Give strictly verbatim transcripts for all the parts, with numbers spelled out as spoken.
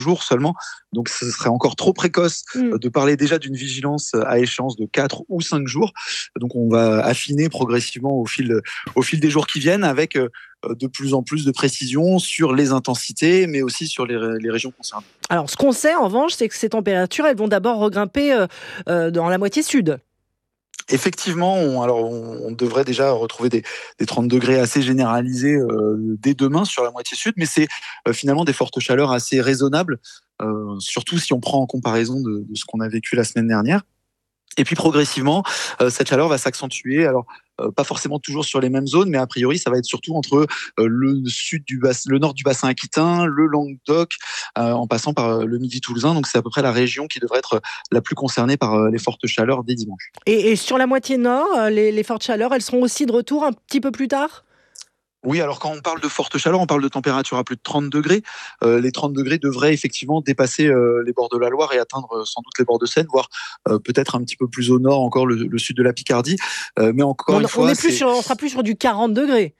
jours seulement. Donc, ce serait encore trop précoce Mmh. de parler déjà d'une vigilance à échéance de quatre ou cinq jours. Donc, on va affiner progressivement au fil, au fil des jours qui viennent avec euh, de plus en plus de précision sur les intensités, mais aussi sur les, les régions concernées. Alors, ce qu'on sait en revanche, c'est que ces températures, elles vont d'abord regrimper euh, euh, dans la moitié sud. Effectivement, on, alors on, on devrait déjà retrouver des, des trente degrés assez généralisés euh, dès demain sur la moitié sud, mais c'est euh, finalement des fortes chaleurs assez raisonnables, euh, surtout si on prend en comparaison de, de ce qu'on a vécu la semaine dernière. Et puis progressivement, euh, cette chaleur va s'accentuer. Alors, euh, pas forcément toujours sur les mêmes zones, mais a priori, ça va être surtout entre euh, le sud du bas, le nord du bassin aquitain, le Languedoc, euh, en passant par euh, le Midi toulousain. Donc, c'est à peu près la région qui devrait être la plus concernée par euh, les fortes chaleurs dès dimanche. Et, et sur la moitié nord, euh, les, les fortes chaleurs, elles seront aussi de retour un petit peu plus tard ? Oui, alors quand on parle de forte chaleur, on parle de température à plus de trente degrés. Euh, les trente degrés devraient effectivement dépasser euh, les bords de la Loire et atteindre euh, sans doute les bords de Seine, voire euh, peut-être un petit peu plus au nord encore le, le sud de la Picardie. Euh, mais encore on, une on fois, est plus c'est... sur, on sera plus sur du quarante degrés.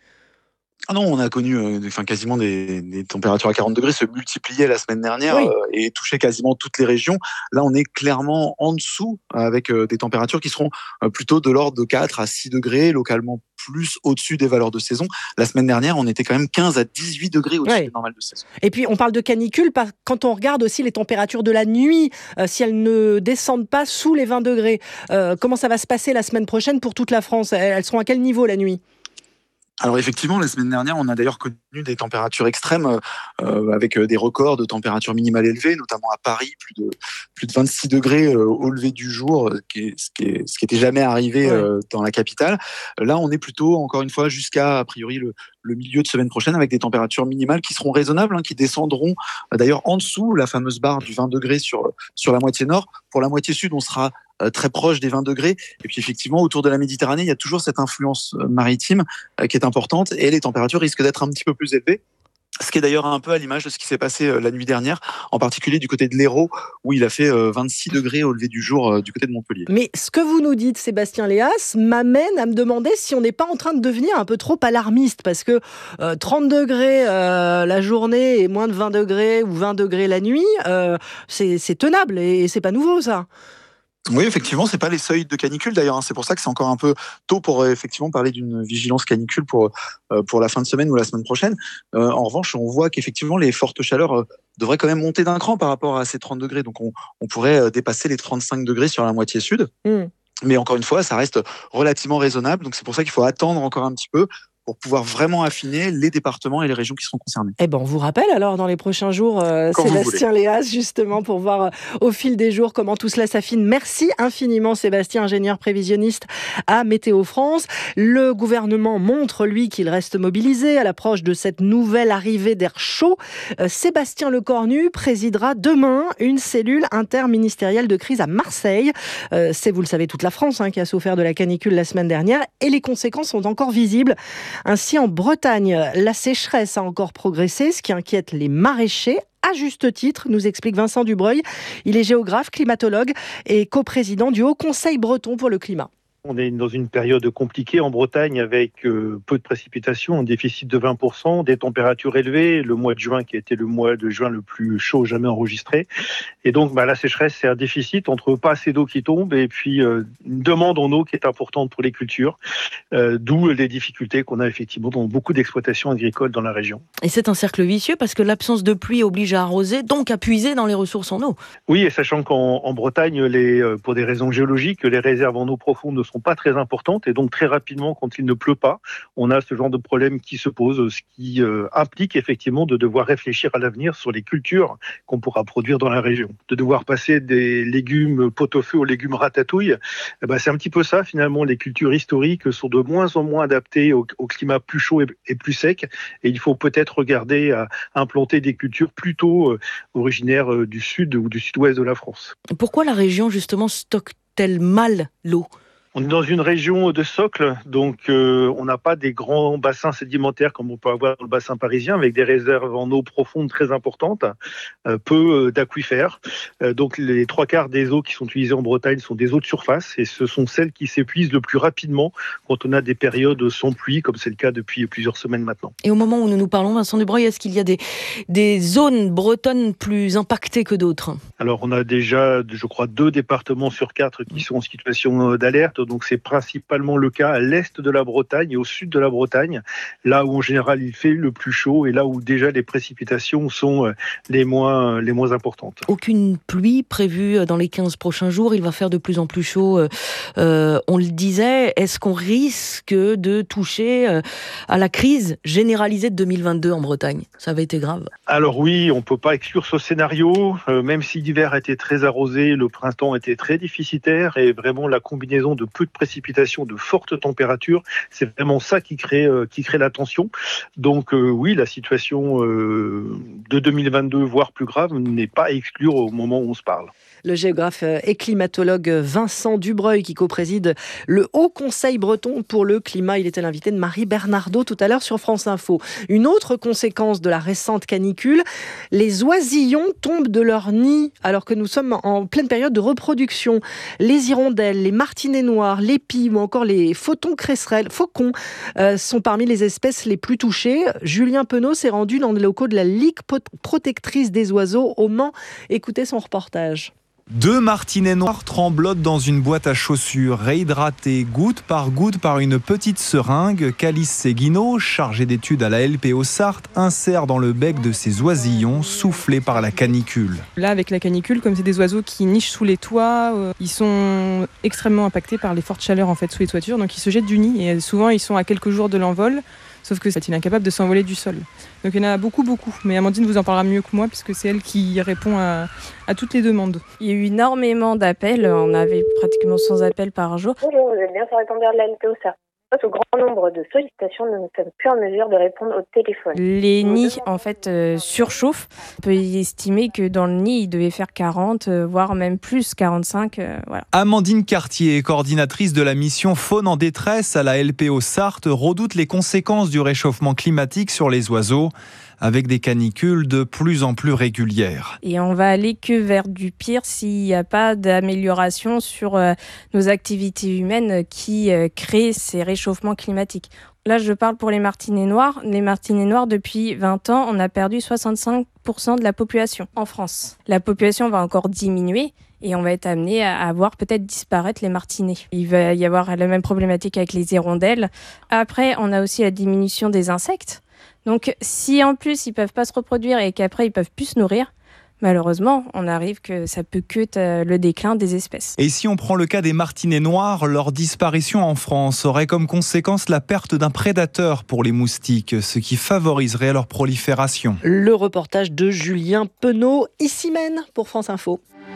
Ah non, on a connu euh, enfin, quasiment des, des températures à quarante degrés se multiplier la semaine dernière euh, Oui. et toucher quasiment toutes les régions. Là, on est clairement en dessous avec euh, des températures qui seront euh, plutôt de l'ordre de quatre à six degrés, localement plus au-dessus des valeurs de saison. La semaine dernière, on était quand même quinze à dix-huit degrés au-dessus Ouais. des normales de saison. Et puis, on parle de canicule par- quand on regarde aussi les températures de la nuit, euh, si elles ne descendent pas sous les vingt degrés. Euh, comment ça va se passer la semaine prochaine pour toute la France ? Elles, elles seront à quel niveau la nuit ? Alors effectivement, la semaine dernière, on a d'ailleurs connu des températures extrêmes euh, avec des records de températures minimales élevées, notamment à Paris, plus de plus de vingt-six degrés euh, au lever du jour, euh, qui est, ce qui est, ce qui était jamais arrivé Ouais. euh, dans la capitale. Là, on est plutôt encore une fois jusqu'à a priori le, le milieu de semaine prochaine avec des températures minimales qui seront raisonnables, hein, qui descendront euh, d'ailleurs en dessous la fameuse barre du vingt degrés sur sur la moitié nord. Pour la moitié sud, on sera euh, très proche des vingt degrés. Et puis effectivement, autour de la Méditerranée, il y a toujours cette influence euh, maritime euh, qui est importante et les températures risquent d'être un petit peu plus élevées. Ce qui est d'ailleurs un peu à l'image de ce qui s'est passé euh, la nuit dernière, en particulier du côté de l'Hérault, où il a fait euh, vingt-six degrés au lever du jour euh, du côté de Montpellier. Mais ce que vous nous dites, Sébastien Léas, m'amène à me demander si on n'est pas en train de devenir un peu trop alarmiste, parce que euh, trente degrés euh, la journée et moins de vingt degrés ou vingt degrés la nuit, euh, c'est, c'est tenable et c'est pas nouveau ça. Oui, effectivement, c'est pas les seuils de canicule d'ailleurs. Hein. C'est pour ça que c'est encore un peu tôt pour euh, effectivement parler d'une vigilance canicule pour euh, pour la fin de semaine ou la semaine prochaine. Euh, en revanche, on voit qu'effectivement les fortes chaleurs euh, devraient quand même monter d'un cran par rapport à ces trente degrés. Donc on, on pourrait euh, dépasser les trente-cinq degrés sur la moitié sud. Mmh. Mais encore une fois, ça reste relativement raisonnable. Donc c'est pour ça qu'il faut attendre encore un petit peu pour pouvoir vraiment affiner les départements et les régions qui seront concernées. Eh ben, on vous rappelle alors dans les prochains jours, euh, Quand vous voulez. Sébastien Léas, justement, pour voir euh, au fil des jours comment tout cela s'affine. Merci infiniment, Sébastien, ingénieur prévisionniste à Météo France. Le gouvernement montre, lui, qu'il reste mobilisé à l'approche de cette nouvelle arrivée d'air chaud. Euh, Sébastien Lecornu présidera demain une cellule interministérielle de crise à Marseille. Euh, c'est, vous le savez, toute la France hein, qui a souffert de la canicule la semaine dernière et les conséquences sont encore visibles. Ainsi, en Bretagne, la sécheresse a encore progressé, ce qui inquiète les maraîchers. À juste titre, nous explique Vincent Dubreuil. Il est géographe, climatologue et coprésident du Haut Conseil breton pour le climat. On est dans une période compliquée en Bretagne avec euh, peu de précipitations, un déficit de vingt pour cent, des températures élevées, le mois de juin qui a été le mois de juin le plus chaud jamais enregistré. Et donc bah, la sécheresse, c'est un déficit entre pas assez d'eau qui tombe et puis euh, une demande en eau qui est importante pour les cultures, euh, d'où les difficultés qu'on a effectivement dans beaucoup d'exploitations agricoles dans la région. Et c'est un cercle vicieux parce que l'absence de pluie oblige à arroser, donc à puiser dans les ressources en eau. Oui, et sachant qu'en en Bretagne, les, euh, pour des raisons géologiques, les réserves en eau profonde ne sont pas très importantes et donc très rapidement, quand il ne pleut pas, on a ce genre de problème qui se pose, ce qui euh, implique effectivement de devoir réfléchir à l'avenir sur les cultures qu'on pourra produire dans la région. De devoir passer des légumes pot-au-feu aux légumes ratatouille, eh ben, c'est un petit peu ça finalement. Les cultures historiques sont de moins en moins adaptées au, au climat plus chaud et, et plus sec et il faut peut-être regarder à implanter des cultures plutôt euh, originaires euh, du sud ou du sud-ouest de la France. Pourquoi la région justement stocke-t-elle mal l'eau ? On est dans une région de socle, donc euh, on n'a pas des grands bassins sédimentaires comme on peut avoir dans le bassin parisien, avec des réserves en eau profonde très importantes, euh, peu euh, d'aquifères. Euh, donc les trois quarts des eaux qui sont utilisées en Bretagne sont des eaux de surface, et ce sont celles qui s'épuisent le plus rapidement quand on a des périodes sans pluie, comme c'est le cas depuis plusieurs semaines maintenant. Et au moment où nous nous parlons, Vincent Dubreuil, est-ce qu'il y a des, des zones bretonnes plus impactées que d'autres ? Alors on a déjà, je crois, deux départements sur quatre qui sont en situation d'alerte. Donc c'est principalement le cas à l'est de la Bretagne et au sud de la Bretagne, là où en général il fait le plus chaud et là où déjà les précipitations sont les moins, les moins importantes. Aucune pluie prévue dans les quinze prochains jours, il va faire de plus en plus chaud, euh, on le disait. Est-ce qu'on risque de toucher euh, à la crise généralisée de deux mille vingt-deux en Bretagne ? Ça avait été grave. Alors oui, on ne peut pas exclure ce scénario, euh, même si l'hiver a été très arrosé, le printemps était très déficitaire et vraiment la combinaison de peu de précipitations, de fortes températures, c'est vraiment ça qui crée, euh, qui crée la tension. Donc euh, oui, la situation euh, de deux mille vingt-deux, voire plus grave, n'est pas à exclure au moment où on se parle. Le géographe et climatologue Vincent Dubreuil qui co-préside le Haut Conseil breton pour le climat. Il était l'invité de Marie Bernardaud tout à l'heure sur France Info. Une autre conséquence de la récente canicule, les oisillons tombent de leur nid alors que nous sommes en pleine période de reproduction. Les hirondelles, les martinets noirs, les pies ou encore les faucons cresserelles, faucons euh, sont parmi les espèces les plus touchées. Julien Penaud s'est rendu dans les locaux de la Ligue protectrice des oiseaux au Mans. Écoutez son reportage. Deux martinets noirs tremblotent dans une boîte à chaussures, réhydratés goutte par goutte par une petite seringue. Calice Seguino, chargé d'études à la L P O Sarthe, insère dans le bec de ces oisillons soufflés par la canicule. Là, avec la canicule, comme c'est des oiseaux qui nichent sous les toits, euh, ils sont extrêmement impactés par les fortes chaleurs en fait, sous les toitures, donc ils se jettent du nid et souvent ils sont à quelques jours de l'envol. Sauf que c'est incapable de s'envoler du sol. Donc il y en a beaucoup, beaucoup. Mais Amandine vous en parlera mieux que moi, puisque c'est elle qui répond à, à toutes les demandes. Il y a eu énormément d'appels. On avait pratiquement cent appels par jour. Bonjour, vous êtes bien sur répondeur de la L P O Sarthe. Face au grand nombre de sollicitations, nous ne sommes plus en mesure de répondre au téléphone. Les nids, en fait, euh, surchauffent. On peut y estimer que dans le nid, il devait faire quarante, euh, voire même plus, quarante-cinq. Euh, voilà. Amandine Cartier, coordinatrice de la mission Faune en détresse à la L P O Sarthe, redoute les conséquences du réchauffement climatique sur les oiseaux, avec des canicules de plus en plus régulières. Et on va aller que vers du pire s'il n'y a pas d'amélioration sur euh, nos activités humaines qui euh, créent ces réchauffements climatiques. Là, je parle pour les martinets noirs. Les martinets noirs, depuis vingt ans, on a perdu soixante-cinq pour cent de la population en France. La population va encore diminuer. Et on va être amené à voir peut-être disparaître les martinets. Il va y avoir la même problématique avec les hirondelles. Après, on a aussi la diminution des insectes. Donc, si en plus, ils ne peuvent pas se reproduire et qu'après, ils ne peuvent plus se nourrir, malheureusement, on arrive que ça peut que le déclin des espèces. Et si on prend le cas des martinets noirs, leur disparition en France aurait comme conséquence la perte d'un prédateur pour les moustiques, ce qui favoriserait leur prolifération. Le reportage de Julien Penaud, ici même pour France Info.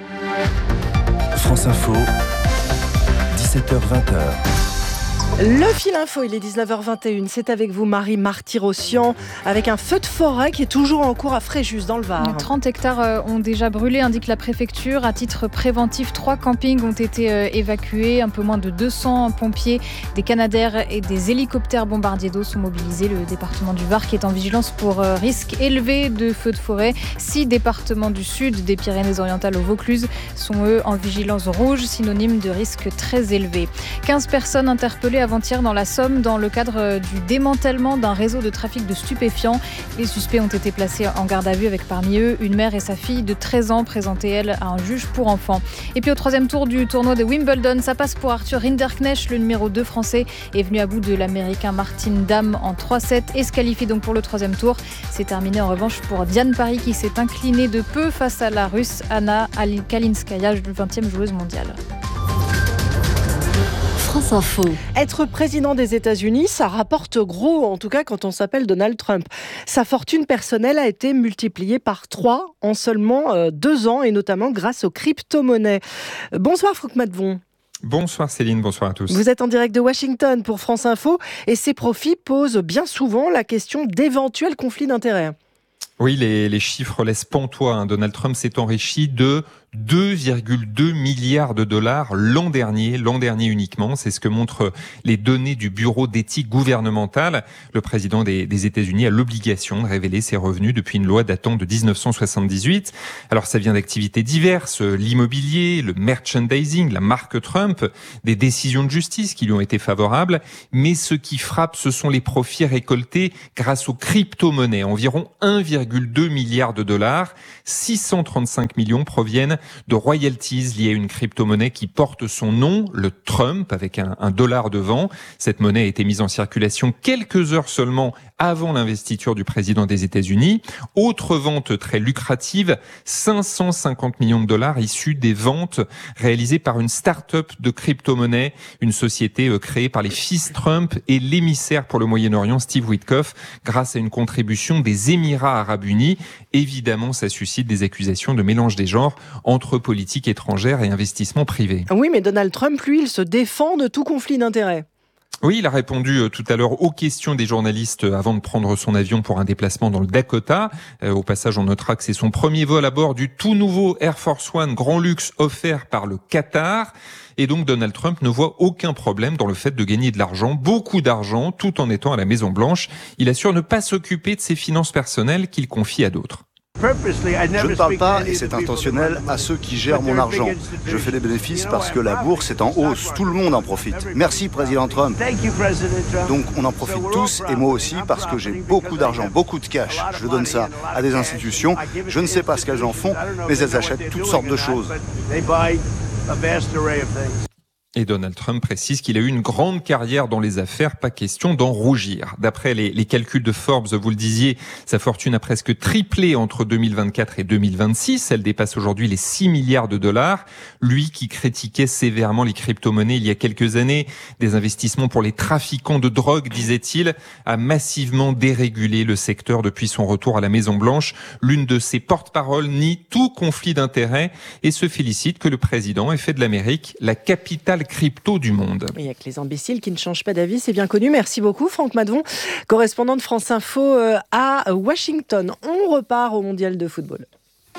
France Info, dix-sept heures vingt. Le fil info, il est dix-neuf heures vingt et une. C'est avec vous, Marie Martyrossian, avec un feu de forêt qui est toujours en cours à Fréjus, dans le Var. trente hectares ont déjà brûlé, indique la préfecture. À titre préventif, trois campings ont été évacués. Un peu moins de deux cents pompiers, des canadaires et des hélicoptères bombardiers d'eau sont mobilisés. Le département du Var qui est en vigilance pour risque élevé de feux de forêt. Six départements du sud, des Pyrénées-Orientales au Vaucluse, sont eux en vigilance rouge, synonyme de risque très élevé. quinze personnes interpellées avant-hier dans la Somme dans le cadre du démantèlement d'un réseau de trafic de stupéfiants. Les suspects ont été placés en garde à vue avec parmi eux une mère et sa fille de treize ans présentées elles à un juge pour enfants. Et puis au troisième tour du tournoi de Wimbledon, ça passe pour Arthur Rinderknecht, le numéro deux français est venu à bout de l'américain Martin Damm en trois sept et se qualifie donc pour le troisième tour. C'est terminé en revanche pour Diane Parry qui s'est inclinée de peu face à la russe Anna Kalinskaya, vingtième joueuse mondiale. France Info. Être président des États-Unis, ça rapporte gros, en tout cas quand on s'appelle Donald Trump. Sa fortune personnelle a été multipliée par trois en seulement euh, deux ans, et notamment grâce aux crypto-monnaies. Bonsoir Franck Matvon. Bonsoir Céline, bonsoir à tous. Vous êtes en direct de Washington pour France Info, et ces profits posent bien souvent la question d'éventuels conflits d'intérêts. Oui, les, les chiffres laissent pantois. Hein. Donald Trump s'est enrichi de deux virgule deux milliards de dollars l'an dernier, l'an dernier uniquement. C'est ce que montrent les données du Bureau d'éthique gouvernementale. Le président des, des États-Unis a l'obligation de révéler ses revenus depuis une loi datant de dix-neuf cent soixante-dix-huit. Alors ça vient d'activités diverses, l'immobilier, le merchandising, la marque Trump, des décisions de justice qui lui ont été favorables. Mais ce qui frappe, ce sont les profits récoltés grâce aux crypto-monnaies. Environ un virgule deux milliard de dollars. six cent trente-cinq millions proviennent de royalties liées à une crypto-monnaie qui porte son nom, le Trump, avec un, un dollar devant. Cette monnaie a été mise en circulation quelques heures seulement avant l'investiture du président des États-Unis. Autre vente très lucrative, cinq cent cinquante millions de dollars issus des ventes réalisées par une start-up de crypto-monnaie, une société créée par les fils Trump et l'émissaire pour le Moyen-Orient, Steve Witkoff, grâce à une contribution des Émirats arabes unis. Évidemment, ça suscite des accusations de mélange des genres entre politique étrangère et investissement privé. Oui, mais Donald Trump, lui, il se défend de tout conflit d'intérêts. Oui, il a répondu tout à l'heure aux questions des journalistes avant de prendre son avion pour un déplacement dans le Dakota. Euh, au passage, on notera que c'est son premier vol à bord du tout nouveau Air Force One Grand Luxe offert par le Qatar. Et donc Donald Trump ne voit aucun problème dans le fait de gagner de l'argent, beaucoup d'argent, tout en étant à la Maison-Blanche. Il assure ne pas s'occuper de ses finances personnelles qu'il confie à d'autres. Je ne parle pas, et c'est intentionnel, à ceux qui gèrent mon argent. Je fais des bénéfices parce que la bourse est en hausse. Tout le monde en profite. Merci, Président Trump. Donc, on en profite tous, et moi aussi, parce que j'ai beaucoup d'argent, beaucoup de cash. Je donne ça à des institutions. Je ne sais pas ce qu'elles en font, mais elles achètent toutes sortes de choses. Et Donald Trump précise qu'il a eu une grande carrière dans les affaires, pas question d'en rougir. D'après les, les calculs de Forbes, vous le disiez, sa fortune a presque triplé entre deux mille vingt-quatre et deux mille vingt-six. Elle dépasse aujourd'hui les six milliards de dollars. Lui qui critiquait sévèrement les crypto-monnaies il y a quelques années, des investissements pour les trafiquants de drogue, disait-il, a massivement dérégulé le secteur depuis son retour à la Maison-Blanche. L'une de ses porte-paroles nie tout conflit d'intérêts et se félicite que le président ait fait de l'Amérique la capitale crypto du monde. Il n'y a que les imbéciles qui ne changent pas d'avis, c'est bien connu. Merci beaucoup Franck Madvon, correspondant de France Info à Washington. On repart au mondial de football.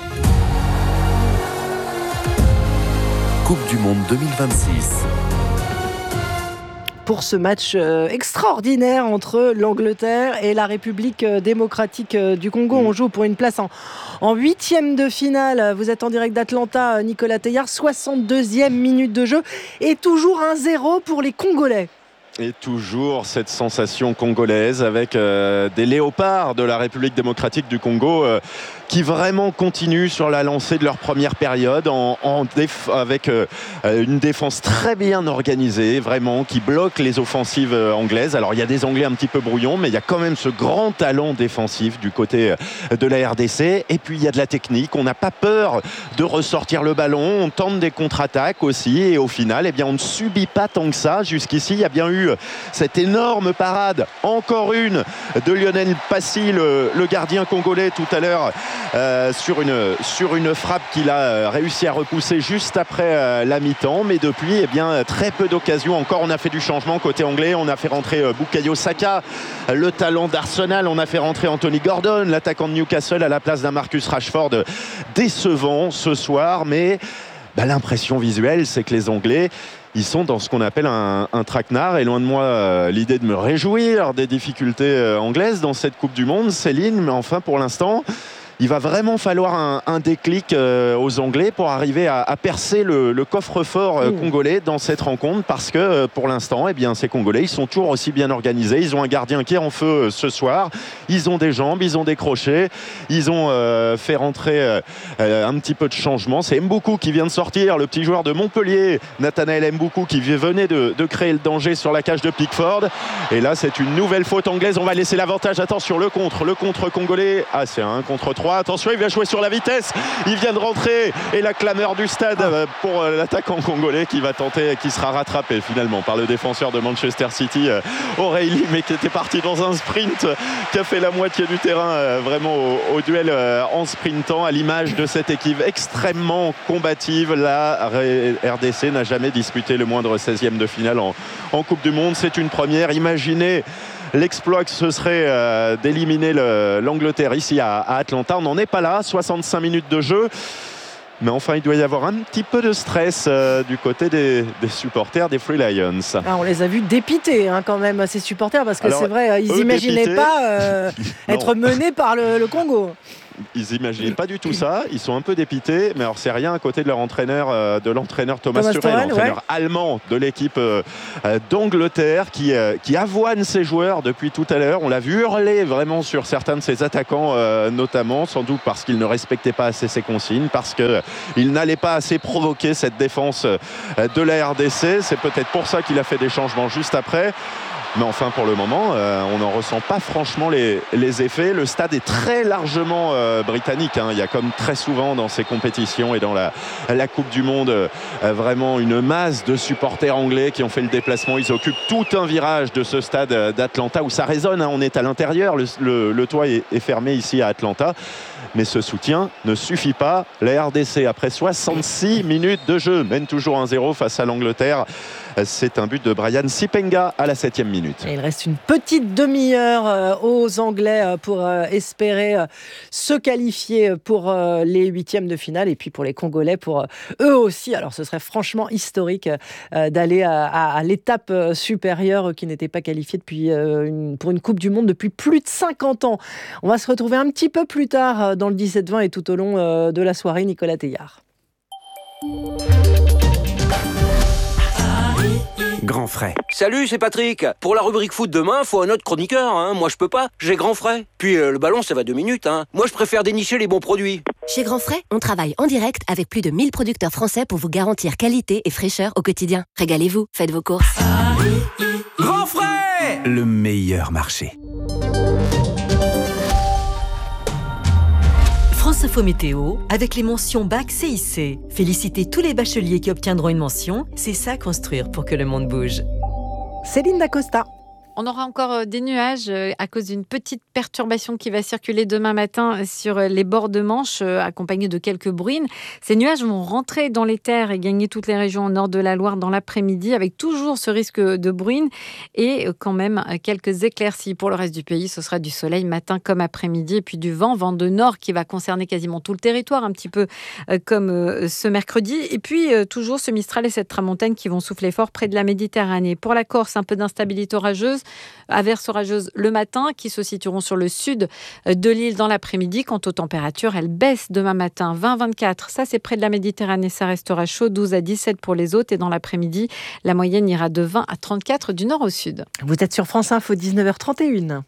Coupe du monde deux mille vingt-six. Pour ce match euh, extraordinaire entre l'Angleterre et la République euh, démocratique euh, du Congo. On joue pour une place en, en huitième de finale. Vous êtes en direct d'Atlanta, Nicolas Teillard, soixante-deuxième minute de jeu et toujours un zéro pour les Congolais. Et toujours cette sensation congolaise avec euh, des léopards de la République démocratique du Congo euh, qui vraiment continuent sur la lancée de leur première période en, en déf- avec euh, une défense très bien organisée, vraiment, qui bloque les offensives euh, anglaises. Alors il y a des Anglais un petit peu brouillons, mais il y a quand même ce grand talent défensif du côté de la R D C. Et puis il y a de la technique, on n'a pas peur de ressortir le ballon, on tente des contre-attaques aussi, et au final, eh bien, on ne subit pas tant que ça. Jusqu'ici, il y a bien eu cette énorme parade, encore une, de Lionel Passy, le, le gardien congolais tout à l'heure, euh, sur, une, sur une frappe qu'il a réussi à repousser juste après euh, la mi-temps. Mais depuis, eh bien, très peu d'occasions. Encore, on a fait du changement côté anglais. On a fait rentrer euh, Bukayo Saka, le talent d'Arsenal. On a fait rentrer Anthony Gordon, l'attaquant de Newcastle, à la place d'un Marcus Rashford décevant ce soir. Mais bah, l'impression visuelle, c'est que les Anglais, ils sont dans ce qu'on appelle un, un traquenard. Et loin de moi euh, l'idée de me réjouir des difficultés euh, anglaises dans cette Coupe du Monde, Céline, mais enfin pour l'instant, il va vraiment falloir un, un déclic euh, aux Anglais pour arriver à, à percer le, le coffre-fort euh, congolais dans cette rencontre, parce que euh, pour l'instant, eh bien, ces Congolais, ils sont toujours aussi bien organisés. Ils ont un gardien qui est en feu euh, ce soir. Ils ont des jambes, ils ont des crochets. Ils ont euh, fait rentrer euh, euh, un petit peu de changement. C'est Mboukou qui vient de sortir, le petit joueur de Montpellier, Nathanaël Mboukou, qui venait de, de créer le danger sur la cage de Pickford. Et là, c'est une nouvelle faute anglaise. On va laisser l'avantage. Attention, le contre, le contre congolais. Ah, c'est un contre trois. Attention, il vient jouer sur la vitesse. Il vient de rentrer et la clameur du stade pour l'attaquant congolais qui va tenter, qui sera rattrapé finalement par le défenseur de Manchester City, O'Reilly, mais qui était parti dans un sprint, qui a fait la moitié du terrain vraiment au, au duel en sprintant, à l'image de cette équipe extrêmement combative. La R D C n'a jamais disputé le moindre seizième de finale en, en Coupe du Monde. C'est une première. Imaginez l'exploit que ce serait euh, d'éliminer le, l'Angleterre ici à, à Atlanta. On n'en est pas là. soixante-cinq minutes de jeu. Mais enfin, il doit y avoir un petit peu de stress euh, du côté des, des supporters des Free Lions. Ah, on les a vus dépités hein, quand même, ces supporters, parce que Alors, c'est vrai, ils n'imaginaient pas euh, être menés par le, le Congo. Ils n'imaginaient pas du tout ça. Ils sont un peu dépités, mais alors c'est rien à côté de leur entraîneur, euh, de l'entraîneur Thomas, Thomas Tuchel, Tuchel, l'entraîneur ouais. allemand de l'équipe euh, d'Angleterre, qui, euh, qui avoine ses joueurs depuis tout à l'heure. On l'a vu hurler vraiment sur certains de ses attaquants, euh, notamment, sans doute parce qu'il ne respectait pas assez ses consignes, parce qu'il n'allait pas assez provoquer cette défense euh, de la R D C. C'est peut-être pour ça qu'il a fait des changements juste après. Mais enfin, pour le moment, euh, on n'en ressent pas franchement les, les effets. Le stade est très largement euh, britannique. Hein. Il y a comme très souvent dans ces compétitions et dans la, la Coupe du Monde, euh, vraiment une masse de supporters anglais qui ont fait le déplacement. Ils occupent tout un virage de ce stade d'Atlanta où ça résonne. Hein. On est à l'intérieur. Le, le, le toit est, est fermé ici à Atlanta. Mais ce soutien ne suffit pas. La R D C, après soixante-six minutes de jeu, mène toujours un zéro face à l'Angleterre. C'est un but de Brian Sipenga à la septième minute. Et il reste une petite demi-heure aux Anglais pour espérer se qualifier pour les huitièmes de finale et puis pour les Congolais pour eux aussi. Alors ce serait franchement historique d'aller à, à, à l'étape supérieure qui n'était pas qualifiée depuis une, pour une Coupe du Monde depuis plus de cinquante ans. On va se retrouver un petit peu plus tard dans le dix-sept vingt et tout au long de la soirée. Nicolas Teillard. Grand frais. Salut, c'est Patrick. Pour la rubrique foot demain, faut un autre chroniqueur. Hein. Moi, je peux pas. J'ai Grand frais. Puis euh, le ballon, ça va deux minutes. Hein. Moi, je préfère dénicher les bons produits. Chez Grand frais, on travaille en direct avec plus de mille producteurs français pour vous garantir qualité et fraîcheur au quotidien. Régalez-vous, faites vos courses. Grand frais, le meilleur marché. France Info Météo, avec les mentions Bac C I C. Félicitez tous les bacheliers qui obtiendront une mention. C'est ça, construire pour que le monde bouge. Céline Dacosta. On aura encore des nuages à cause d'une petite perturbation qui va circuler demain matin sur les bords de Manche, accompagnée de quelques bruines. Ces nuages vont rentrer dans les terres et gagner toutes les régions au nord de la Loire dans l'après-midi, avec toujours ce risque de bruine et quand même quelques éclaircies. Pour le reste du pays, ce sera du soleil matin comme après-midi et puis du vent, vent de nord qui va concerner quasiment tout le territoire, un petit peu comme ce mercredi. Et puis toujours ce Mistral et cette tramontane qui vont souffler fort près de la Méditerranée. Pour la Corse, un peu d'instabilité orageuse. Averses orageuses le matin qui se situeront sur le sud de l'île dans l'après-midi. Quant aux températures, elles baissent demain matin. vingt à vingt-quatre, ça c'est près de la Méditerranée, ça restera chaud. douze à dix-sept pour les autres. Et dans l'après-midi, la moyenne ira de vingt à trente-quatre du nord au sud. Vous êtes sur France Info, dix-neuf heures trente et une.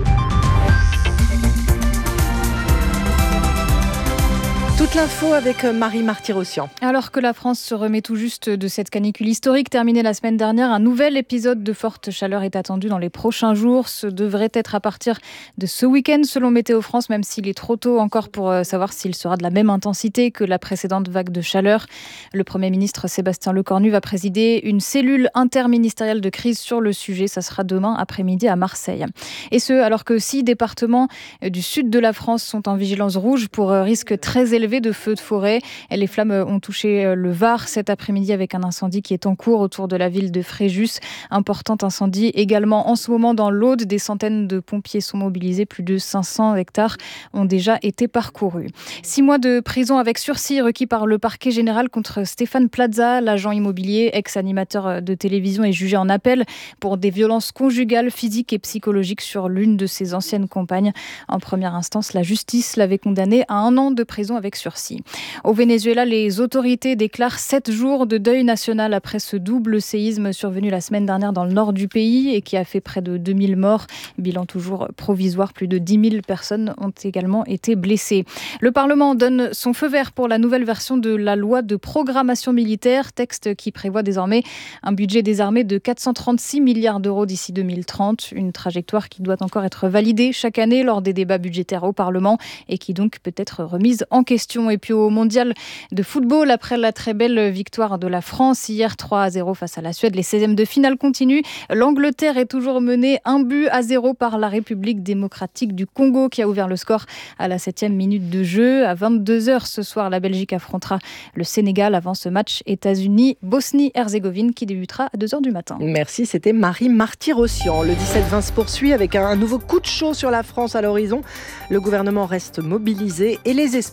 Toute l'info avec Marie Marty-Rossian. Alors que la France se remet tout juste de cette canicule historique terminée la semaine dernière, un nouvel épisode de forte chaleur est attendu dans les prochains jours. Ce devrait être à partir de ce week-end selon Météo France, même s'il est trop tôt encore pour savoir s'il sera de la même intensité que la précédente vague de chaleur. Le Premier ministre Sébastien Lecornu va présider une cellule interministérielle de crise sur le sujet. Ça sera demain après-midi à Marseille. Et ce, alors que six départements du sud de la France sont en vigilance rouge pour risque très élevé de feux de forêt. Les flammes ont touché le Var cet après-midi avec un incendie qui est en cours autour de la ville de Fréjus. Important incendie également en ce moment dans l'Aude. Des centaines de pompiers sont mobilisés. Plus de cinq cents hectares ont déjà été parcourus. Six mois de prison avec sursis requis par le parquet général contre Stéphane Plaza. L'agent immobilier, ex-animateur de télévision, est jugé en appel pour des violences conjugales, physiques et psychologiques sur l'une de ses anciennes compagnes. En première instance, la justice l'avait condamné à un an de prison avec sursis. Au Venezuela, les autorités déclarent sept jours de deuil national après ce double séisme survenu la semaine dernière dans le nord du pays et qui a fait près de deux mille morts. Bilan toujours provisoire, plus de dix mille personnes ont également été blessées. Le Parlement donne son feu vert pour la nouvelle version de la loi de programmation militaire, texte qui prévoit désormais un budget des armées de quatre cent trente-six milliards d'euros d'ici deux mille trente, une trajectoire qui doit encore être validée chaque année lors des débats budgétaires au Parlement et qui donc peut être remise en question. Et puis au mondial de football, après la très belle victoire de la France hier trois à zéro face à la Suède, les seizièmes de finale continuent. L'Angleterre est toujours menée un but à zéro par la République démocratique du Congo qui a ouvert le score à la septième minute de jeu. À vingt-deux heures ce soir, la Belgique affrontera le Sénégal avant ce match États-Unis-Bosnie-Herzégovine qui débutera à deux heures du matin. Merci, c'était Marie Marty-Rossian. Le dix-sept vingt se poursuit avec un nouveau coup de chaud sur la France à l'horizon. Le gouvernement reste mobilisé et les esprits continuent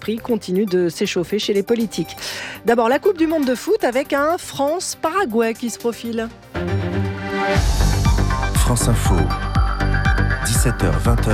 continue de s'échauffer chez les politiques. D'abord, la Coupe du Monde de foot avec un France-Paraguay qui se profile. France Info, dix-sept heures vingt.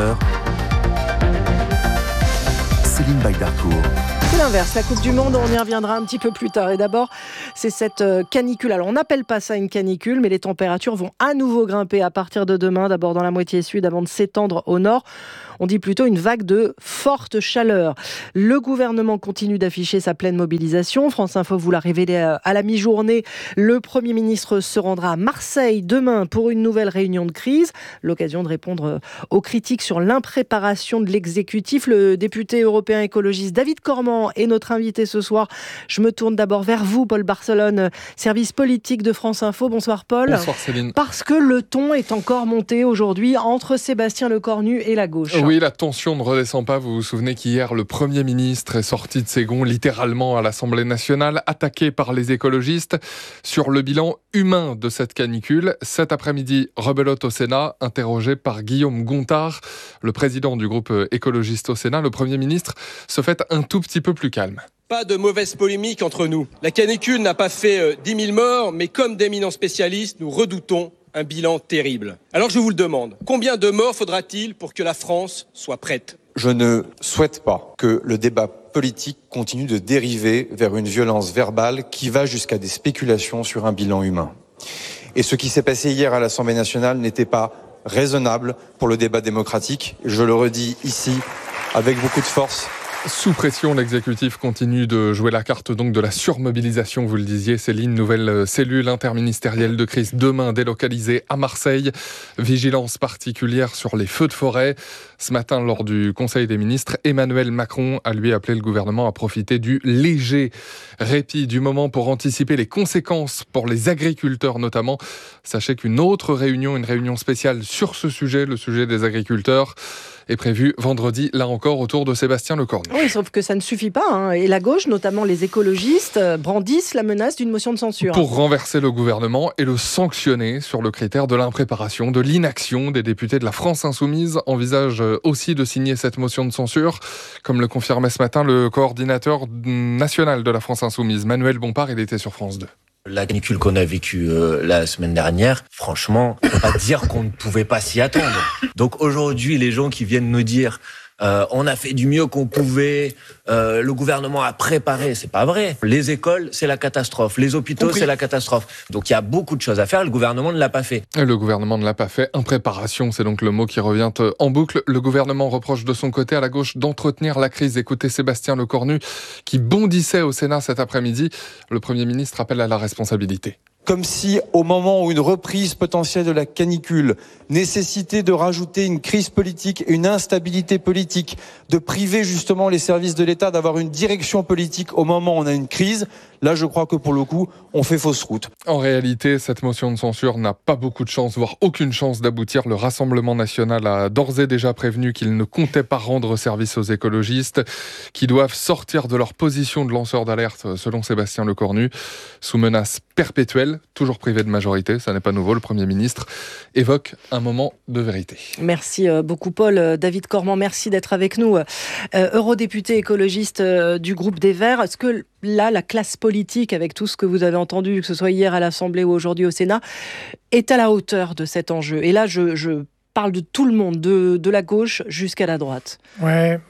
Céline Bagdarcourt. C'est l'inverse, la Coupe du Monde, on y reviendra un petit peu plus tard. Et d'abord, c'est cette canicule. Alors, on n'appelle pas ça une canicule, mais les températures vont à nouveau grimper à partir de demain, d'abord dans la moitié sud, avant de s'étendre au nord. On dit plutôt une vague de forte chaleur. Le gouvernement continue d'afficher sa pleine mobilisation. France Info vous l'a révélé à la mi-journée. Le Premier ministre se rendra à Marseille demain pour une nouvelle réunion de crise. L'occasion de répondre aux critiques sur l'impréparation de l'exécutif. Le député européen écologiste David Cormand est notre invité ce soir. Je me tourne d'abord vers vous, Paul Barcelone, service politique de France Info. Bonsoir Paul. Bonsoir Céline. Parce que le ton est encore monté aujourd'hui entre Sébastien Lecornu et la gauche. Oui, la tension ne redescend pas. Vous vous souvenez qu'hier, le Premier ministre est sorti de ses gonds littéralement à l'Assemblée nationale, attaqué par les écologistes sur le bilan humain de cette canicule. Cet après-midi, rebelote au Sénat, interrogé par Guillaume Gontard, le président du groupe écologiste au Sénat. Le Premier ministre se fait un tout petit peu plus calme. Pas de mauvaise polémique entre nous. La canicule n'a pas fait dix mille morts, mais comme d'éminents spécialistes, nous redoutons un bilan terrible. Alors je vous le demande, combien de morts faudra-t-il pour que la France soit prête ? Je ne souhaite pas que le débat politique continue de dériver vers une violence verbale qui va jusqu'à des spéculations sur un bilan humain. Et ce qui s'est passé hier à l'Assemblée nationale n'était pas raisonnable pour le débat démocratique. Je le redis ici avec beaucoup de force. Sous pression, l'exécutif continue de jouer la carte donc de la surmobilisation, vous le disiez Céline, nouvelle cellule interministérielle de crise demain délocalisée à Marseille. Vigilance particulière sur les feux de forêt. Ce matin, lors du Conseil des ministres, Emmanuel Macron a lui appelé le gouvernement à profiter du léger répit du moment pour anticiper les conséquences pour les agriculteurs notamment. Sachez qu'une autre réunion, une réunion spéciale sur ce sujet, le sujet des agriculteurs, est prévu vendredi, là encore, autour de Sébastien Lecornu. Oui, sauf que ça ne suffit pas. Hein. Et la gauche, notamment les écologistes, brandissent la menace d'une motion de censure. Pour renverser le gouvernement et le sanctionner sur le critère de l'impréparation, de l'inaction des députés de la France Insoumise, envisagent aussi de signer cette motion de censure. Comme le confirmait ce matin le coordinateur national de la France Insoumise, Manuel Bompard, il était sur France deux. La canicule qu'on a vécue euh, la semaine dernière, franchement, on peut pas dire qu'on ne pouvait pas s'y attendre. Donc aujourd'hui, les gens qui viennent nous dire euh, on a fait du mieux qu'on pouvait, euh, le gouvernement a préparé, c'est pas vrai. Les écoles, c'est la catastrophe. Les hôpitaux, Compris. c'est la catastrophe. Donc il y a beaucoup de choses à faire, le gouvernement ne l'a pas fait. Et le gouvernement ne l'a pas fait. Impréparation, c'est donc le mot qui revient en boucle. Le gouvernement reproche de son côté à la gauche d'entretenir la crise. Écoutez Sébastien Lecornu qui bondissait au Sénat cet après-midi. Le Premier ministre appelle à la responsabilité. Comme si, au moment où une reprise potentielle de la canicule nécessitait de rajouter une crise politique et une instabilité politique, de priver justement les services de l'État d'avoir une direction politique au moment où on a une crise, là je crois que pour le coup, on fait fausse route. En réalité, cette motion de censure n'a pas beaucoup de chance, voire aucune chance d'aboutir. Le Rassemblement national a d'ores et déjà prévenu qu'il ne comptait pas rendre service aux écologistes, qui doivent sortir de leur position de lanceur d'alerte, selon Sébastien Lecornu, sous menace perpétuelle, toujours privé de majorité, ça n'est pas nouveau. Le Premier ministre évoque un moment de vérité. Merci beaucoup Paul. David Cormand, merci d'être avec nous. Euh, eurodéputé écologiste euh, du groupe des Verts, est-ce que là, la classe politique, avec tout ce que vous avez entendu, que ce soit hier à l'Assemblée ou aujourd'hui au Sénat, est à la hauteur de cet enjeu? Et là, je, je parle de tout le monde, de, de la gauche jusqu'à la droite. Ouais,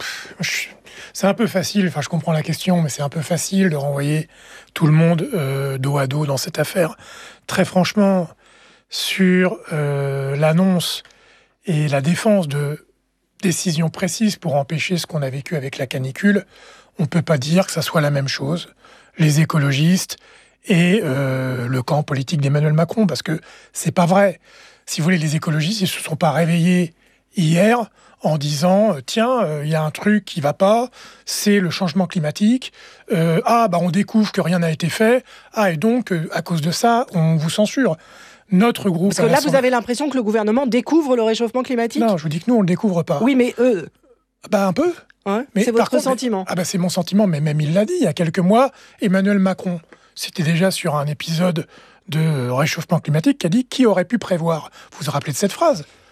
c'est un peu facile, enfin je comprends la question, mais c'est un peu facile de renvoyer tout le monde euh, dos à dos dans cette affaire. Très franchement, sur euh, l'annonce et la défense de décisions précises pour empêcher ce qu'on a vécu avec la canicule, on ne peut pas dire que ça soit la même chose, les écologistes et euh, le camp politique d'Emmanuel Macron, parce que c'est pas vrai. Si vous voulez, les écologistes, ils se sont pas réveillés hier en disant « Tiens, il euh, y a un truc qui va pas, c'est le changement climatique. Euh, ah, bah on découvre que rien n'a été fait. Ah, et donc, euh, à cause de ça, on vous censure. » Notre groupe... Parce que là, vous avez l'impression que le gouvernement découvre le réchauffement climatique ? Non, je vous dis que nous, on le découvre pas. Oui, mais eux... Bah, un peu. Ouais, mais c'est votre contre, sentiment. Mais, ah bah, c'est mon sentiment, mais même il l'a dit il y a quelques mois, Emmanuel Macron, c'était déjà sur un épisode de réchauffement climatique, qui a dit « Qui aurait pu prévoir ?» Vous vous rappelez de cette phrase ?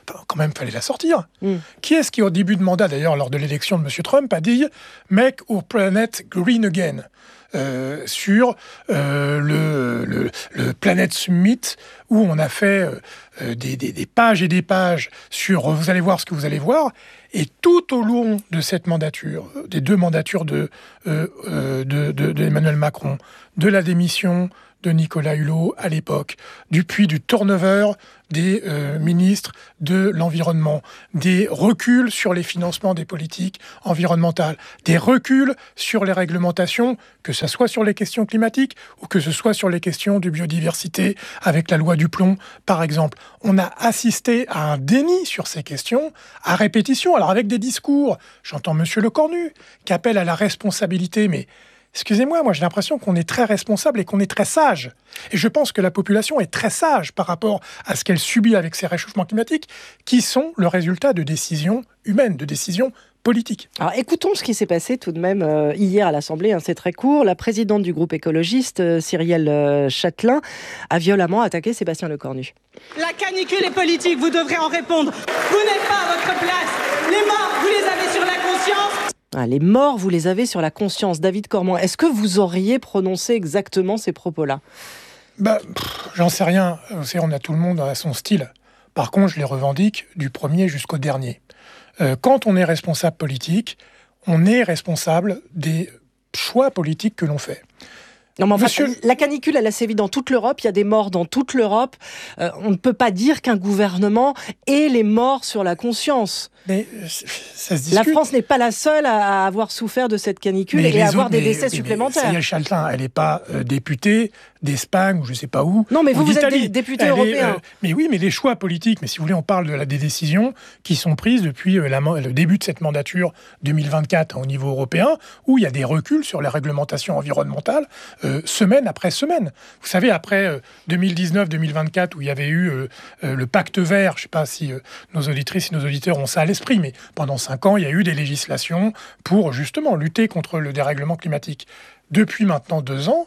quand même, fallait la sortir. Mm. Qui est-ce qui, au début de mandat, d'ailleurs, lors de l'élection de M. Trump, a dit « Make our planet green again » euh, sur euh, le, le, le Planet Summit, où on a fait euh, des, des, des pages et des pages sur « Vous allez voir ce que vous allez voir ». Et tout au long de cette mandature, des deux mandatures de, euh, euh, de, de, de Emmanuel Macron, de la démission de Nicolas Hulot à l'époque, du puis du turnover des euh, ministres de l'environnement, des reculs sur les financements des politiques environnementales, des reculs sur les réglementations, que ce soit sur les questions climatiques ou que ce soit sur les questions de biodiversité, avec la loi du plomb, par exemple. On a assisté à un déni sur ces questions, à répétition, alors avec des discours, j'entends M. Lecornu, qui appelle à la responsabilité, mais excusez-moi, moi j'ai l'impression qu'on est très responsable et qu'on est très sage. Et je pense que la population est très sage par rapport à ce qu'elle subit avec ces réchauffements climatiques, qui sont le résultat de décisions humaines, de décisions politiques. Alors écoutons ce qui s'est passé tout de même euh, hier à l'Assemblée, hein, c'est très court. La présidente du groupe écologiste, euh, Cyrielle euh, Châtelain, a violemment attaqué Sébastien Lecornu. La canicule est politique, vous devrez en répondre. Vous n'êtes pas à votre place. Les morts, vous les avez sur la conscience. Ah, les morts, vous les avez sur la conscience. David Cormand, est-ce que vous auriez prononcé exactement ces propos-là ? Bah, pff, j'en sais rien. Vous savez, on a tout le monde à son style. Par contre, je les revendique du premier jusqu'au dernier. Euh, quand on est responsable politique, on est responsable des choix politiques que l'on fait. Non, mais enfin, Monsieur... la canicule, elle a sévi dans toute l'Europe. Il y a des morts dans toute l'Europe. Euh, on ne peut pas dire qu'un gouvernement ait les morts sur la conscience. Mais ça se discute. La France n'est pas la seule à avoir souffert de cette canicule mais et à avoir autres, des mais, décès mais, supplémentaires. Cyrielle Châtelain, elle n'est pas euh, députée d'Espagne ou je ne sais pas où. Non, mais vous, vous êtes dé- député elle européen. Est, euh, mais oui, mais les choix politiques, mais si vous voulez, on parle de la, des décisions qui sont prises depuis euh, la, le début de cette mandature deux mille vingt-quatre hein, au niveau européen, où il y a des reculs sur les réglementations environnementales euh, semaine après semaine. Vous savez, après euh, deux mille dix-neuf deux mille vingt-quatre, où il y avait eu euh, euh, le pacte vert, je ne sais pas si euh, nos auditrices et nos auditeurs ont ça à l'esprit, mais pendant cinq ans, il y a eu des législations pour justement lutter contre le dérèglement climatique. Depuis maintenant deux ans,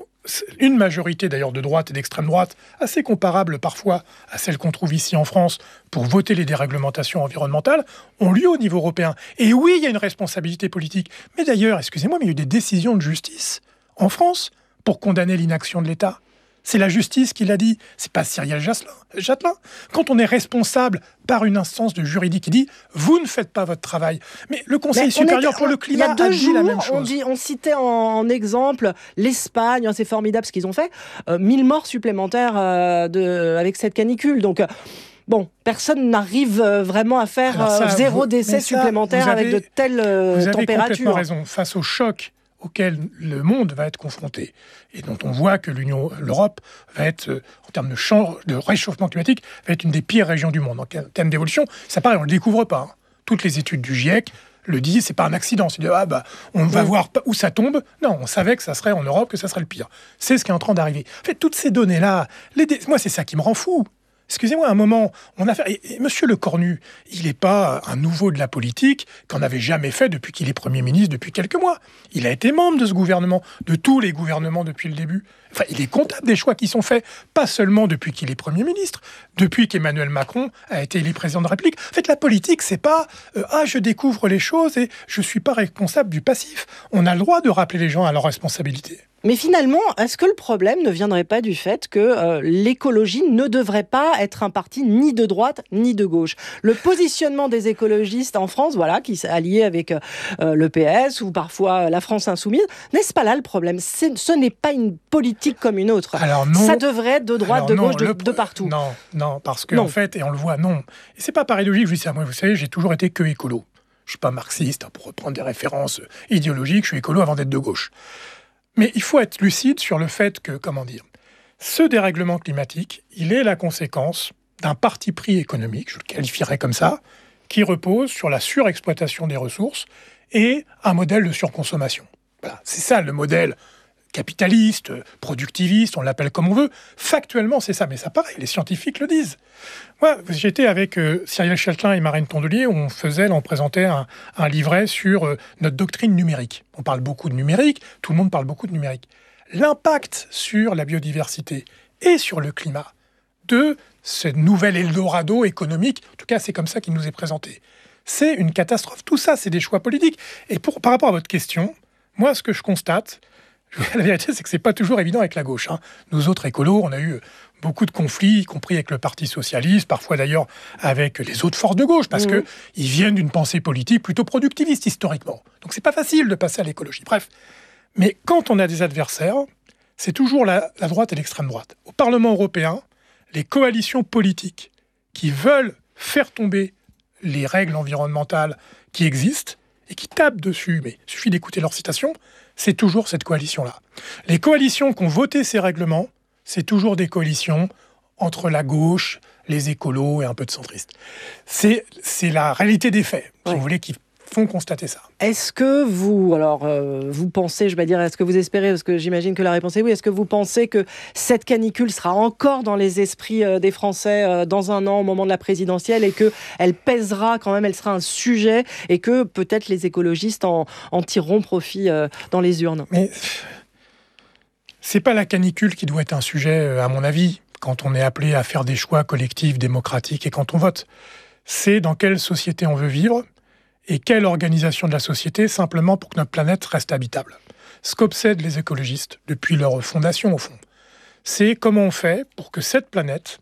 une majorité d'ailleurs de droite et d'extrême droite, assez comparable parfois à celle qu'on trouve ici en France, pour voter les déréglementations environnementales, ont lieu au niveau européen. Et oui, il y a une responsabilité politique. Mais d'ailleurs, excusez-moi, mais il y a eu des décisions de justice en France pour condamner l'inaction de l'État. C'est la justice qui l'a dit, c'est pas Cyrielle Châtelain. Quand on est responsable par une instance de juridique qui dit « vous ne faites pas votre travail », mais le Conseil mais supérieur est, pour le climat a dit jours, la même chose. On, dit, on citait en, en exemple l'Espagne, c'est formidable ce qu'ils ont fait, euh, mille morts supplémentaires euh, de, avec cette canicule. Donc, euh, bon, personne n'arrive vraiment à faire ça, euh, zéro vous, décès ça, supplémentaire avez, avec de telles euh, vous avez températures. Complètement raison. Face au choc auquel le monde va être confronté et dont on voit que l'Union, l'Europe va être, euh, en termes de, champ, de réchauffement climatique, va être une des pires régions du monde. En termes d'évolution, ça paraît, on ne le découvre pas. Hein. Toutes les études du GIEC le disent, c'est pas un accident. C'est de, ah bah, on va oui. voir où ça tombe. Non, on savait que ça serait en Europe, que ça serait le pire. C'est ce qui est en train d'arriver. En fait, toutes ces données-là, les dé... moi, c'est ça qui me rend fou. Excusez-moi, un moment, on a fait... Et, et Monsieur Lecornu, il n'est pas un nouveau de la politique qu'on n'avait jamais fait depuis qu'il est Premier ministre depuis quelques mois. Il a été membre de ce gouvernement, de tous les gouvernements depuis le début. Enfin, il est comptable des choix qui sont faits, pas seulement depuis qu'il est Premier ministre, depuis qu'Emmanuel Macron a été élu président de la République. En fait, la politique, c'est pas euh, « ah, je découvre les choses et je suis pas responsable du passif ». On a le droit de rappeler les gens à leurs responsabilités. Mais finalement, est-ce que le problème ne viendrait pas du fait que euh, l'écologie ne devrait pas être un parti ni de droite ni de gauche ? Le positionnement des écologistes en France, voilà, qui s'est allié avec euh, le P S ou parfois la France insoumise, n'est-ce pas là le problème ? C'est, ce n'est pas une politique comme une autre. Alors non, ça devrait être de droite, alors de non, gauche, de, le, de partout. Non, non, parce que en fait, et on le voit, non. Et c'est pas par idéologie que je dis ça. Moi, vous savez, j'ai toujours été que écolo. Je suis pas marxiste, hein, pour reprendre des références idéologiques. Je suis écolo avant d'être de gauche. Mais il faut être lucide sur le fait que, comment dire, ce dérèglement climatique, il est la conséquence d'un parti pris économique, je le qualifierais comme ça, qui repose sur la surexploitation des ressources et un modèle de surconsommation. Voilà, c'est ça le modèle capitaliste, productiviste, on l'appelle comme on veut. Factuellement, c'est ça, mais ça pareil, les scientifiques le disent. Moi, j'étais avec euh, Cyrielle Châtelain et Marine Tondelier, où on faisait, on présentait un, un livret sur euh, notre doctrine numérique. On parle beaucoup de numérique, tout le monde parle beaucoup de numérique. L'impact sur la biodiversité et sur le climat de ce nouvel Eldorado économique. En tout cas, c'est comme ça qu'il nous est présenté. C'est une catastrophe. Tout ça, c'est des choix politiques. Et pour, par rapport à votre question, moi, ce que je constate, la vérité, c'est que c'est pas toujours évident avec la gauche. Hein. Nous autres écolos, on a eu beaucoup de conflits, y compris avec le Parti socialiste, parfois d'ailleurs avec les autres forces de gauche, parce mmh. qu'ils viennent d'une pensée politique plutôt productiviste historiquement. Donc c'est pas facile de passer à l'écologie. Bref. Mais quand on a des adversaires, c'est toujours la, la droite et l'extrême droite. Au Parlement européen, les coalitions politiques qui veulent faire tomber les règles environnementales qui existent et qui tapent dessus, mais il suffit d'écouter leurs citations, c'est toujours cette coalition-là. Les coalitions qui ont voté ces règlements, c'est toujours des coalitions entre la gauche, les écolos et un peu de centristes. C'est, c'est la réalité des faits, si ouais. vous voulez, qui font constater ça. Est-ce que vous, alors, euh, vous pensez, je vais dire, est-ce que vous espérez, parce que j'imagine que la réponse est oui, est-ce que vous pensez que cette canicule sera encore dans les esprits euh, des Français euh, dans un an au moment de la présidentielle et qu'elle pèsera quand même, elle sera un sujet et que peut-être les écologistes en, en tireront profit euh, dans les urnes? Mais c'est pas la canicule qui doit être un sujet, à mon avis, quand on est appelé à faire des choix collectifs, démocratiques et quand on vote. C'est dans quelle société on veut vivre et quelle organisation de la société, simplement pour que notre planète reste habitable. Ce qu'obsèdent les écologistes, depuis leur fondation au fond, c'est comment on fait pour que cette planète,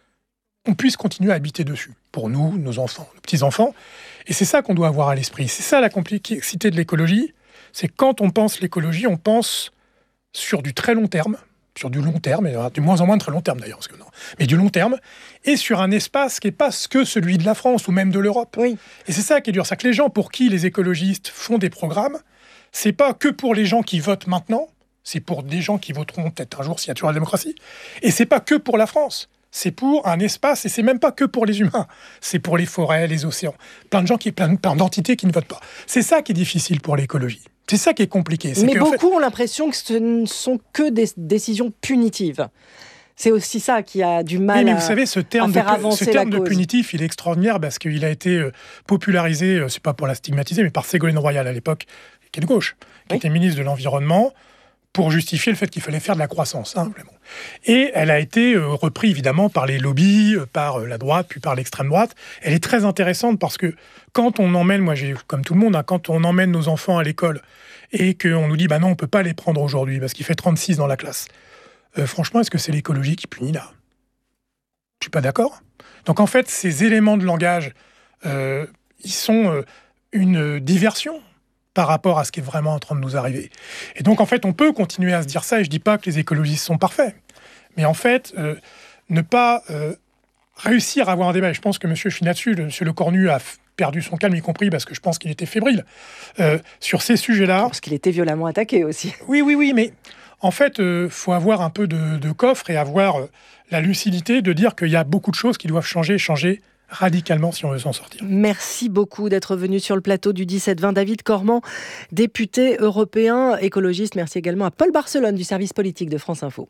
on puisse continuer à habiter dessus, pour nous, nos enfants, nos petits-enfants. Et c'est ça qu'on doit avoir à l'esprit. C'est ça la complexité de l'écologie, c'est quand on pense l'écologie, on pense sur du très long terme, sur du long terme, et du moins en moins de très long terme d'ailleurs, parce que non, mais du long terme, et sur un espace qui n'est pas que celui de la France ou même de l'Europe. Oui. Et c'est ça qui est dur, c'est que les gens pour qui les écologistes font des programmes, c'est pas que pour les gens qui votent maintenant, c'est pour des gens qui voteront peut-être un jour s'il y a toujours la démocratie, et c'est pas que pour la France, c'est pour un espace, et c'est même pas que pour les humains, c'est pour les forêts, les océans, plein de gens, qui, plein, plein d'entités qui ne votent pas. C'est ça qui est difficile pour l'écologie. C'est ça qui est compliqué. C'est Mais que, beaucoup en fait... ont l'impression que ce ne sont que des décisions punitives. C'est aussi ça qui a du mal oui, mais à, vous savez, ce terme à faire de, avancer ce terme la de cause. punitif, il est extraordinaire parce qu'il a été euh, popularisé, euh, c'est pas pour la stigmatiser, mais par Ségolène Royal à l'époque, qui est de gauche, qui oui. était ministre de l'Environnement, pour justifier le fait qu'il fallait faire de la croissance. Hein, vraiment. Et elle a été euh, reprise évidemment par les lobbies, euh, par euh, la droite, puis par l'extrême droite. Elle est très intéressante parce que quand on emmène, moi j'ai comme tout le monde, hein, quand on emmène nos enfants à l'école et qu'on nous dit bah non, on ne peut pas les prendre aujourd'hui parce qu'il fait trente-six dans la classe, euh, franchement, est-ce que c'est l'écologie qui punit là ? Je ne suis pas d'accord. Donc en fait, ces éléments de langage, euh, ils sont euh, une diversion par rapport à ce qui est vraiment en train de nous arriver. Et donc, en fait, on peut continuer à se dire ça, et je ne dis pas que les écologistes sont parfaits, mais en fait, euh, ne pas euh, réussir à avoir un débat, et je pense que M. Finatsu, M. Lecornu a f- perdu son calme, y compris parce que je pense qu'il était fébrile, euh, sur ces sujets-là. Parce qu'il était violemment attaqué aussi. Oui, oui, oui, mais en fait, il euh, faut avoir un peu de, de coffre et avoir euh, la lucidité de dire qu'il y a beaucoup de choses qui doivent changer, changer radicalement si on veut s'en sortir. Merci beaucoup d'être venu sur le plateau du dix-sept vingt. David Cormand, député européen, écologiste. Merci également à Paul Barcelone du service politique de France Info.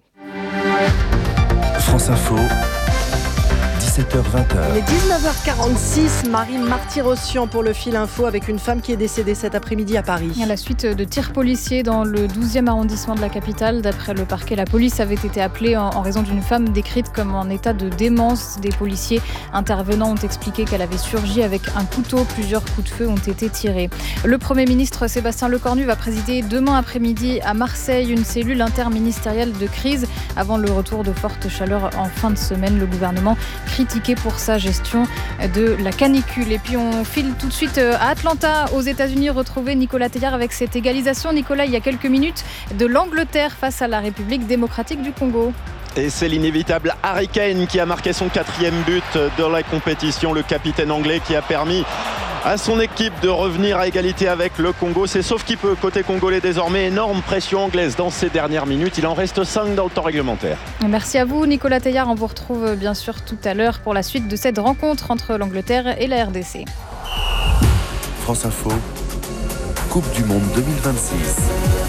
France Info, dix-sept heures vingt. Il est dix-neuf heures quarante-six, Marie Marty-Rossian pour le fil info avec une femme qui est décédée cet après-midi à Paris. À la suite de tirs policiers dans le douzième arrondissement de la capitale, d'après le parquet, la police avait été appelée en raison d'une femme décrite comme en état de démence. Des policiers intervenants ont expliqué qu'elle avait surgi avec un couteau. Plusieurs coups de feu ont été tirés. Le Premier ministre Sébastien Lecornu va présider demain après-midi à Marseille une cellule interministérielle de crise avant le retour de fortes chaleurs en fin de semaine. Le gouvernement critiqué pour sa gestion de la canicule. Et puis on file tout de suite à Atlanta, aux États-Unis, retrouver Nicolas Teillard avec cette égalisation. Nicolas, il y a quelques minutes, de l'Angleterre face à la République démocratique du Congo. Et c'est l'inévitable Harry Kane qui a marqué son quatrième but de la compétition, le capitaine anglais qui a permis à son équipe de revenir à égalité avec le Congo. C'est sauf qui peut côté congolais désormais. Énorme pression anglaise dans ces dernières minutes. Il en reste cinq dans le temps réglementaire. Merci à vous Nicolas Teillard. On vous retrouve bien sûr tout à l'heure pour la suite de cette rencontre entre l'Angleterre et la R D C. France Info, Coupe du Monde deux mille vingt-six.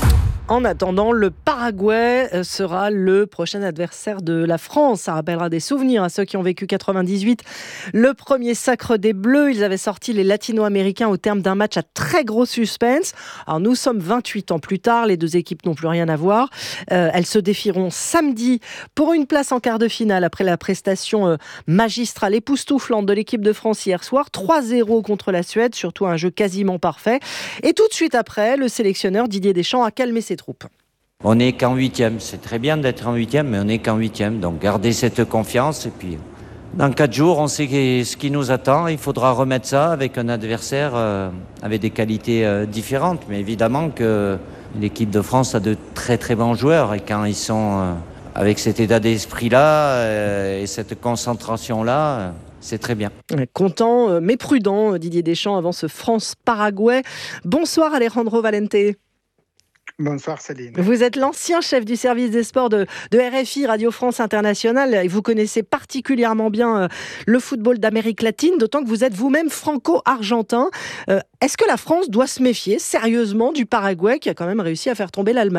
En attendant, le Paraguay sera le prochain adversaire de la France. Ça rappellera des souvenirs à ceux qui ont vécu quatre-vingt-dix-huit. Le premier sacre des Bleus, ils avaient sorti les Latino-Américains au terme d'un match à très gros suspense. Alors nous sommes vingt-huit ans plus tard, les deux équipes n'ont plus rien à voir. Euh, elles se défieront samedi pour une place en quart de finale après la prestation euh, magistrale, époustouflante de l'équipe de France hier soir. trois zéro contre la Suède, surtout un jeu quasiment parfait. Et tout de suite après, le sélectionneur Didier Deschamps a calmé ses troupes. On n'est qu'en huitième, c'est très bien d'être en huitième, mais on n'est qu'en huitième, donc gardez cette confiance et puis dans quatre jours, on sait ce qui nous attend, il faudra remettre ça avec un adversaire euh, avec des qualités euh, différentes, mais évidemment que l'équipe de France a de très très bons joueurs et quand ils sont euh, avec cet état d'esprit-là euh, et cette concentration-là, euh, c'est très bien. Content mais prudent, Didier Deschamps avant ce France-Paraguay. Bonsoir Alejandro Valente. Bonsoir Céline. Vous êtes l'ancien chef du service des sports de, de R F I, Radio France Internationale, et vous connaissez particulièrement bien euh, le football d'Amérique latine, d'autant que vous êtes vous-même franco-argentin. Euh, est-ce que la France doit se méfier sérieusement du Paraguay qui a quand même réussi à faire tomber l'Allemagne ?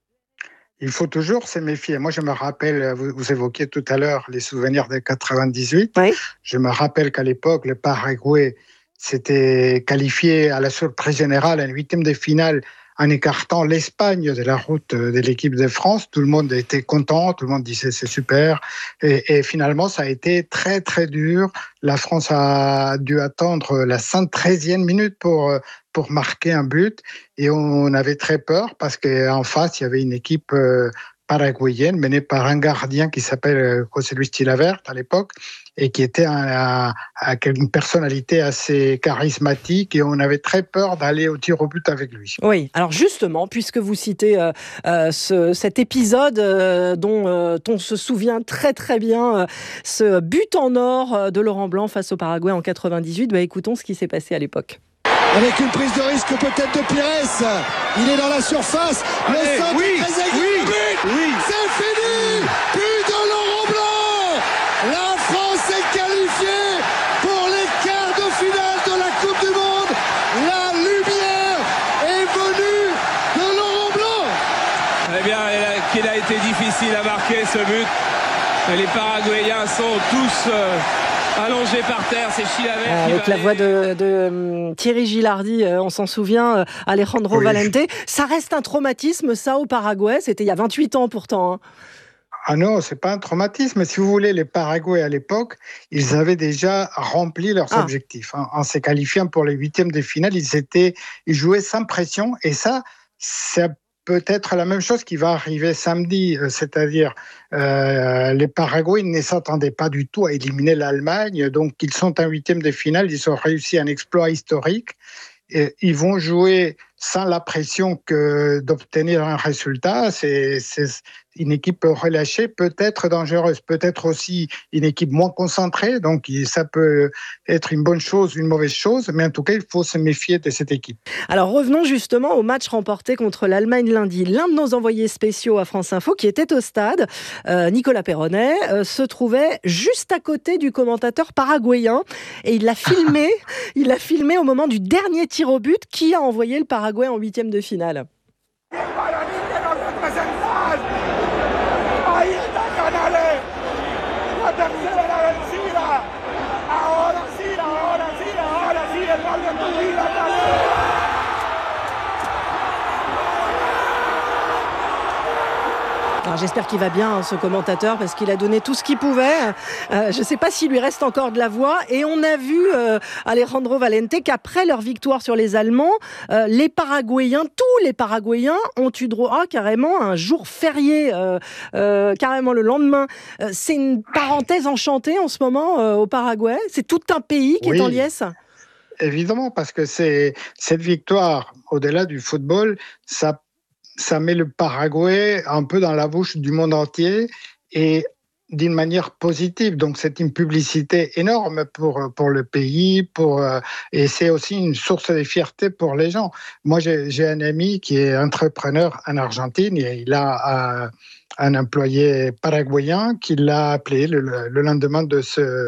Il faut toujours se méfier. Moi, je me rappelle, vous, vous évoquiez tout à l'heure les souvenirs de quatre-vingt-dix-huit. Oui. Je me rappelle qu'à l'époque, le Paraguay s'était qualifié à la surprise générale à une huitième de finale en écartant l'Espagne de la route de l'équipe de France. Tout le monde était content, tout le monde disait c'est super. Et, et finalement, ça a été très, très dur. La France a dû attendre la cent treizième minute pour, pour marquer un but. Et on avait très peur parce qu'en face, il y avait une équipe paraguayenne menée par un gardien qui s'appelle José Luis Chilavert à l'époque et qui était un, un, une personnalité assez charismatique et on avait très peur d'aller au tir au but avec lui. Oui, alors justement, puisque vous citez euh, euh, ce, cet épisode euh, dont euh, on se souvient très très bien, euh, ce but en or de Laurent Blanc face au Paraguay en quatre-vingt-dix-huit, bah, écoutons ce qui s'est passé à l'époque. Avec une prise de risque peut-être de Pires. Il est dans la surface. Le Allez, centre oui, est très aigu. oui, but oui. C'est fini. But de Laurent Blanc. La France est qualifiée pour les quarts de finale de la Coupe du Monde. La lumière est venue de Laurent Blanc. Eh bien, qu'il a été difficile à marquer ce but. Les Paraguayens sont tous... Euh... allongé par terre, c'est Chilavert. Euh, avec la voix de, de Thierry Gilardi, euh, on s'en souvient, euh, Alejandro oui. Valente. Ça reste un traumatisme, ça, au Paraguay. C'était il y a vingt-huit ans, pourtant. Hein. Ah non, c'est pas un traumatisme. Si vous voulez, les Paraguayens, à l'époque, ils avaient déjà rempli leurs ah. objectifs. Hein. En se qualifiant pour les huitièmes de finale, ils, étaient, ils jouaient sans pression. Et ça, c'est peut-être la même chose qui va arriver samedi, c'est-à-dire euh, les Paraguayens ne s'attendaient pas du tout à éliminer l'Allemagne, donc ils sont en huitième de finale, ils ont réussi un exploit historique, et ils vont jouer sans la pression que d'obtenir un résultat. C'est, c'est une équipe relâchée, peut-être dangereuse, peut-être aussi une équipe moins concentrée, donc ça peut être une bonne chose, une mauvaise chose, mais en tout cas, il faut se méfier de cette équipe. Alors revenons justement au match remporté contre l'Allemagne lundi. L'un de nos envoyés spéciaux à France Info, qui était au stade, euh, Nicolas Perronnet, euh, se trouvait juste à côté du commentateur paraguayen, et il l'a filmé, il l'a filmé au moment du dernier tir au but qui a envoyé le Paraguay en huitième de finale. Alors, j'espère qu'il va bien, ce commentateur, parce qu'il a donné tout ce qu'il pouvait. Euh, je ne sais pas s'il lui reste encore de la voix. Et on a vu, euh, Alejandro Valente, qu'après leur victoire sur les Allemands, euh, les Paraguayens, tous les Paraguayens, ont eu droit ah, carrément à un jour férié, euh, euh, carrément le lendemain. Euh, c'est une parenthèse enchantée en ce moment euh, au Paraguay. C'est tout un pays qui oui. est en liesse. Évidemment, parce que c'est, cette victoire, au-delà du football, ça ça met le Paraguay un peu dans la bouche du monde entier et d'une manière positive. Donc, c'est une publicité énorme pour, pour le pays pour, et c'est aussi une source de fierté pour les gens. Moi, j'ai, j'ai un ami qui est entrepreneur en Argentine et il a un, un employé paraguayen qui l'a appelé le, le lendemain de ce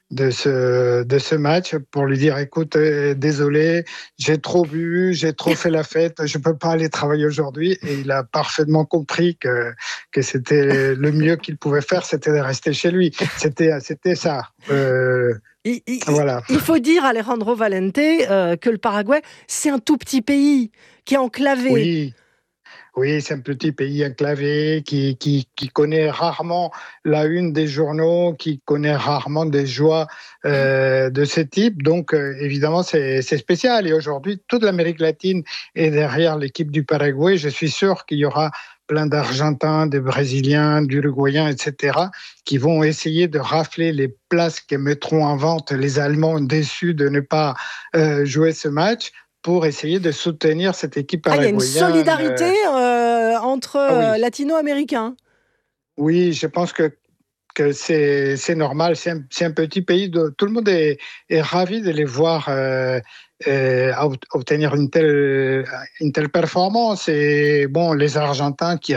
de ce, de ce match pour lui dire, écoute, euh, désolé, j'ai trop bu, j'ai trop fait la fête, je ne peux pas aller travailler aujourd'hui. Et il a parfaitement compris que, que c'était le mieux qu'il pouvait faire, c'était de rester chez lui. C'était, c'était ça. Euh, il, il, voilà. il faut dire, Alejandro Valente, euh, que le Paraguay, c'est un tout petit pays qui est enclavé. Oui. Oui, c'est un petit pays enclavé qui, qui, qui connaît rarement la une des journaux, qui connaît rarement des joies euh, de ce type. Donc, euh, évidemment, c'est, c'est spécial. Et aujourd'hui, toute l'Amérique latine est derrière l'équipe du Paraguay. Je suis sûr qu'il y aura plein d'Argentins, des Brésiliens, d'Uruguayens, et cetera, qui vont essayer de rafler les places que mettront en vente les Allemands déçus de ne pas euh, jouer ce match, pour essayer de soutenir cette équipe paraguayenne. Ah, il y a une solidarité euh, entre ah, oui. latino-américains. Oui, je pense que, que c'est, c'est normal. C'est un, c'est un petit pays. De, tout le monde est, est ravi de les voir euh, euh, obtenir une telle, une telle performance. Et bon, les Argentins qui